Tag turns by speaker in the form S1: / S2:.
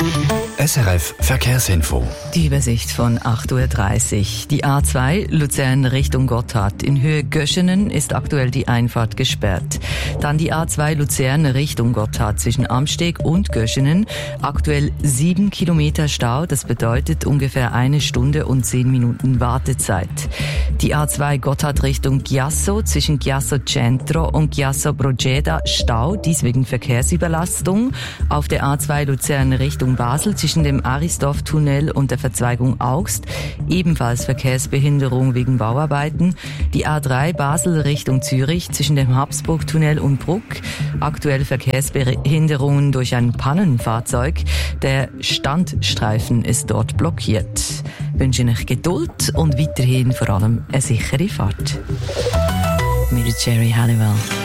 S1: SRF Verkehrsinfo.
S2: Die Übersicht von 8.30 Uhr. Die A2 Luzern Richtung Gotthard. In Höhe Göschenen ist aktuell die Einfahrt gesperrt. Dann die A2 Luzern Richtung Gotthard zwischen Amsteg und Göschenen. Aktuell 7 Kilometer Stau. Das bedeutet ungefähr 1 Stunde und 10 Minuten Wartezeit. Die A2 Gotthard Richtung Chiasso zwischen Chiasso Centro und Chiasso Brogeda Stau. Dies wegen Verkehrsüberlastung. Auf der A2 Luzern Richtung Basel zwischen dem Arisdorf-Tunnel und der Verzweigung Augst ebenfalls Verkehrsbehinderung wegen Bauarbeiten. Die A3 Basel Richtung Zürich zwischen dem Habsburg-Tunnel und Bruck. Aktuell Verkehrsbehinderungen durch ein Pannenfahrzeug. Der Standstreifen ist dort blockiert. Ich wünsche euch Geduld und weiterhin vor allem eine sichere Fahrt. Mit Jerry Halliwell.